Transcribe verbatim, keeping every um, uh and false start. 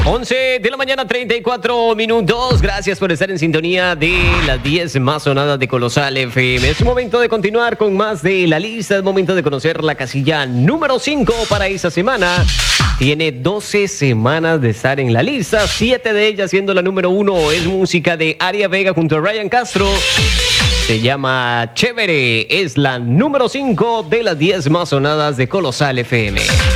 once de la mañana, treinta y cuatro minutos. Gracias por estar en sintonía de las diez más sonadas de Colosal F M. Es momento de continuar con más de la lista. Es momento de conocer la casilla número cinco para esta semana. Tiene doce semanas de estar en la lista, siete de ellas siendo la número uno. Es música de Aria Vega junto a Ryan Castro. Se llama Chévere. Es la número cinco de las diez más sonadas de Colosal F M.